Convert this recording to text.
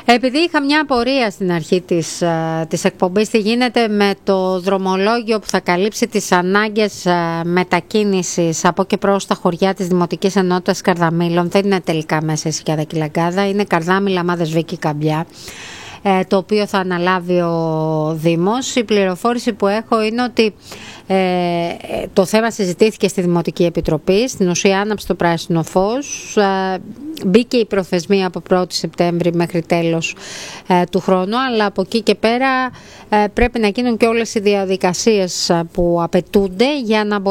Επειδή είχα μια απορία στην αρχή της εκπομπής, τι γίνεται με το δρομολόγιο που θα καλύψει τις ανάγκες μετακίνησης από και προς τα χωριά της Δημοτικής Ενότητας Καρδαμήλων. Δεν είναι τελικά μέσα η Σικιάδα και η Λαγκάδα, είναι Καρδάμηλα, Μάδες Βίκη, Καμπιά, το οποίο θα αναλάβει ο Δήμος. Η πληροφόρηση που έχω είναι ότι το θέμα συζητήθηκε στη Δημοτική Επιτροπή, στην ουσία άναψε το πράσινο φως, μπήκε η προθεσμία από 1η Σεπτέμβρη μέχρι τέλος του χρόνου, αλλά από εκεί και πέρα πρέπει να γίνουν και όλες οι διαδικασίες που απαιτούνται για να